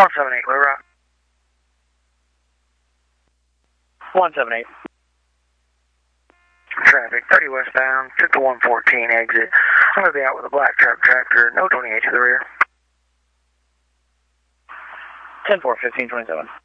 178, Blue Rock. 178. Traffic, 30 westbound, took the 114 exit. I'm going to be out with a black truck tractor, no 28 to the rear. 10-4, 1527.